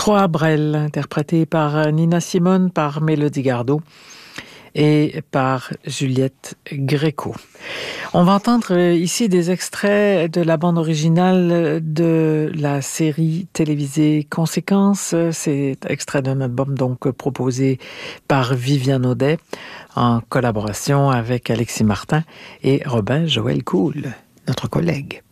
Trois Brel, interprété par Nina Simone, par Mélodie Gardot et par Juliette Gréco. On va entendre ici des extraits de la bande originale de la série télévisée Conséquences. C'est extrait d'un album donc proposé par Viviane Audet en collaboration avec Alexis Martin et Robin Joël Cool, notre collègue.